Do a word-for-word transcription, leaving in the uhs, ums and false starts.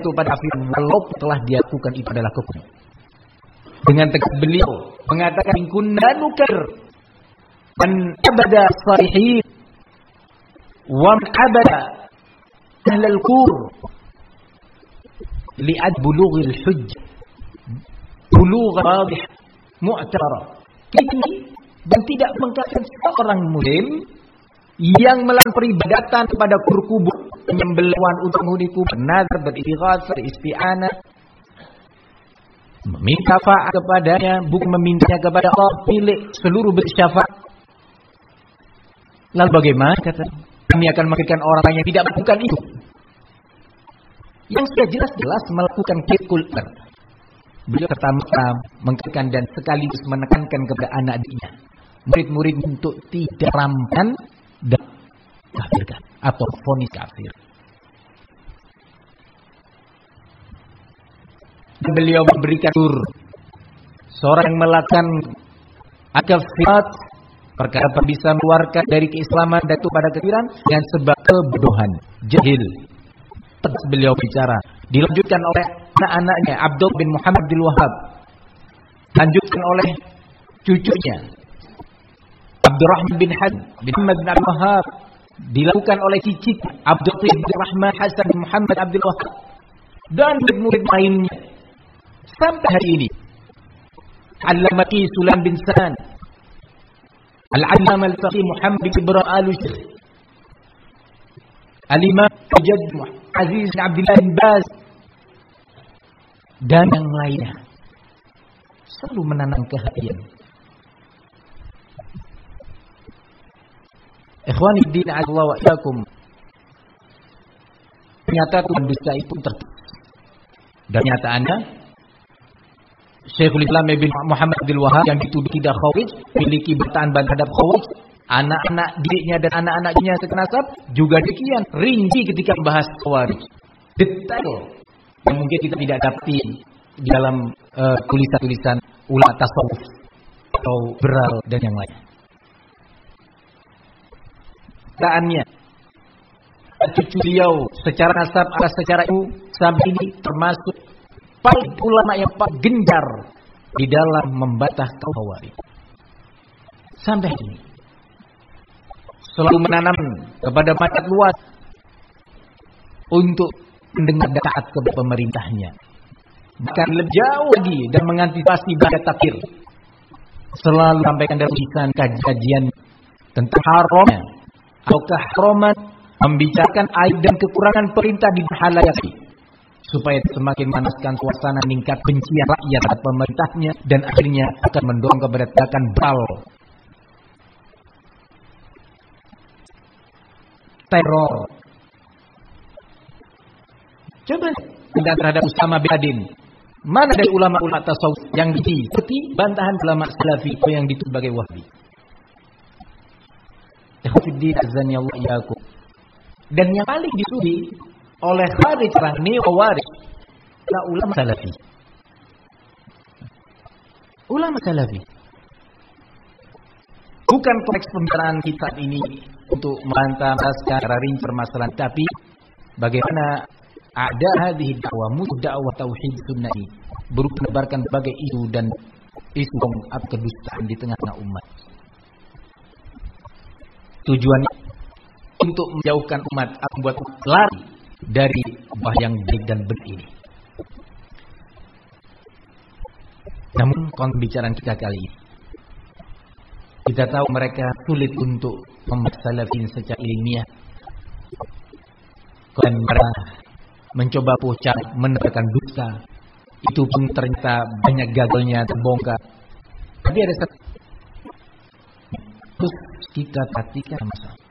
itu pada akhirnya walaupun telah dia lakukan itu adalah kufur. Dengan tegas beliau mengatakan kunna nukir man abada salihin wa man abada ahlal qur li'ad bulughil hujj bulugh wadih mu'tara. Kini dan tidak mengkafirkan seorang muslim yang melakukan peribadatan kepada kubur, penyembelihan untuk menghuni kubur, nazar, beristighatsah, beristi'anah, meminta syafaat kepadanya, bukan memintanya kepada Allah, milik seluruh bersyafaat. Lalu bagaimana kata kami akan mengakhirkan orang yang tidak melakukan itu, yang sudah jelas-jelas melakukan kirkul. Beliau pertama mengatakan dan sekaligus menekankan kepada anak didiknya, murid-murid untuk tidak rampan dan kafirkan atau vonis kafir. Dan beliau memberikan tur seorang yang melakukan akafirat perkara bisa mengeluarkan dari keislaman dan itu pada kafiran dengan sebab kebodohan, jahil. Terus beliau bicara, dilanjutkan oleh anak-anaknya Abdul bin Muhammad Abdul Wahab, lanjutkan oleh cucunya Abdurrahman bin Hasan bin Muhammad bin Abdul Wahab, dilakukan oleh cicit Abdul bin Rahman Hasan bin Muhammad Abdul Wahab, dan murid-murid lainnya sampai hari ini. Al-Lamaki Sulam bin San, Al-Allamah Al-Faqih Muhammad bin Ibrahim Al-Syekh, Al-Imam Mujad Aziz bin Abdullah bin Baz, dan yang lainnya selalu menanam kehatian. Ikhwani din Allah wa iyyakum. Ternyata Tuhan dusta itu tertulis. Dan nyataannya Syekhul Islam Ibn Muhammad Abdul Wahab yang dituduh tidak khawarij, memiliki bertahan terhadap khawarij, anak-anak didiknya dan anak-anaknya sekenasab juga demikian rinci ketika membahas khawarij. Detail yang mungkin kita tidak dapati di dalam uh, tulisan-tulisan ulama tasawuf atau beral dan yang lain. Taannya cucu beliau secara nasab atau secara ibu sampai ini termasuk paling ulama yang paling gencar di dalam membantah kaum khawarij. Sampai ini selalu menanam kepada masyarakat luas untuk mendengar dan taat kepada pemerintahnya. Bahkan lebih jauh lagi dan mengantisipasi bahaya takfir. Selalu sampaikan dalam tulisan kajian tentang haramnya atau keharaman membicarakan aib dan kekurangan perintah di halayak supaya semakin manaskan suasana meningkat benci rakyat terhadap pemerintahnya dan akhirnya akan mendorong kepada tindakan bal teror. Coba tindakan terhadap Usama bin Laden. Mana dari ulama-ulama tasawuf yang dici seperti bantahan ulama salafi atau yang dituduh sebagai wahbi. Dan yang paling disuruhi oleh kharij orang neo-khawarij adalah ulama salafi. Ulama salafi. Bukan konteks pembicaraan kita ini untuk membantah secara rinci permasalahan, tapi bagaimana ada hadhihi dakwah musuh dakwah tauhid sunnah ini berupa menebarkan berbagai isu dan isu kedustaan di tengah-tengah umat. Tujuannya untuk menjauhkan umat, membuat umat lari dari bah yang baik dan benar ini. Namun pembicaraan kita kali ini, kita tahu mereka sulit untuk membahas salafin secara ilmiah. Dan mereka mencoba pucat menebarkan dusta. Itu pun ternyata banyak gagalnya terbongkar. Tapi ada satu terus kita perhatikan masalah.